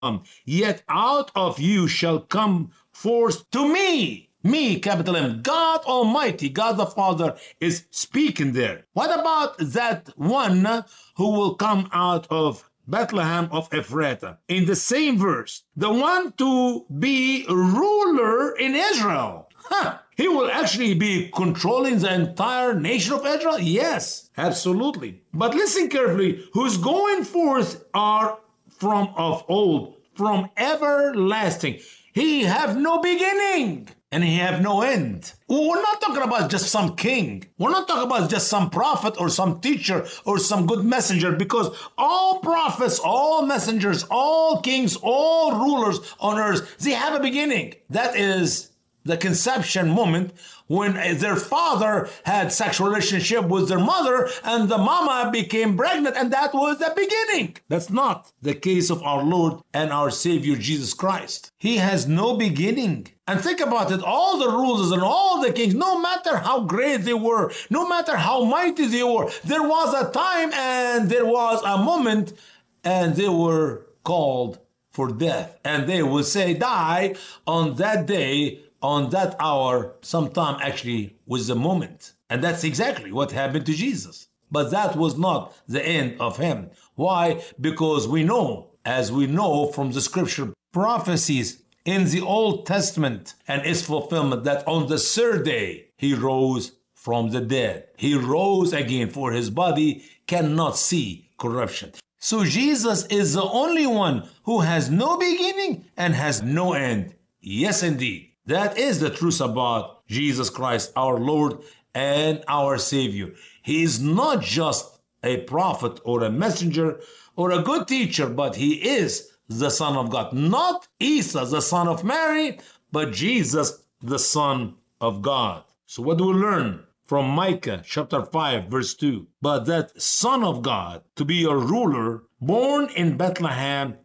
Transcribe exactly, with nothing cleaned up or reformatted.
Yet out of you shall come forth to me. Me, capital M, God Almighty, God the Father is speaking there. What about that one who will come out of Bethlehem of Ephrathah? In the same verse, the one to be ruler in Israel. Huh. He will actually be controlling the entire nation of Israel? Yes, absolutely. But listen carefully, who's going forth are from of old, from everlasting. He have no beginning and he have no end. We're not talking about just some king. We're not talking about just some prophet or some teacher or some good messenger, because all prophets, all messengers, all kings, all rulers on earth, they have a beginning. That is the conception moment, when their father had sexual relationship with their mother and the mama became pregnant, and that was the beginning. That's not the case of our Lord and our Savior Jesus Christ. He has no beginning. And think about it, all the rulers and all the kings, no matter how great they were, no matter how mighty they were, there was a time and there was a moment and they were called for death. And they will say, die on that day, on that hour, sometime actually was the moment. And that's exactly what happened to Jesus. But that was not the end of him. Why? Because we know, as we know from the scripture prophecies in the Old Testament and its fulfillment, that on the third day he rose from the dead. He rose again, for his body cannot see corruption. So Jesus is the only one who has no beginning and has no end. Yes, indeed. That is the truth about Jesus Christ, our Lord and our Savior. He is not just a prophet or a messenger or a good teacher, but he is the Son of God. Not Isa, the son of Mary, but Jesus, the Son of God. So what do we learn from Micah chapter five, verse two? But that Son of God to be a ruler, born in Bethlehem